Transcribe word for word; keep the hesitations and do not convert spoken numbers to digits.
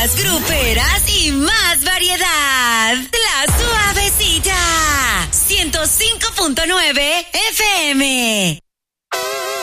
más gruperas y más variedad. La Suavecita. ciento cinco punto nueve F M.